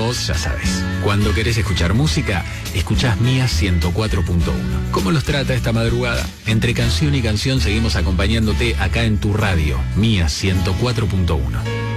vos ya sabés. Cuando querés escuchar música, escuchás Mía 104.1. ¿Cómo los trata esta madrugada? Entre canción y canción seguimos acompañándote acá en tu radio, Mía 104.1.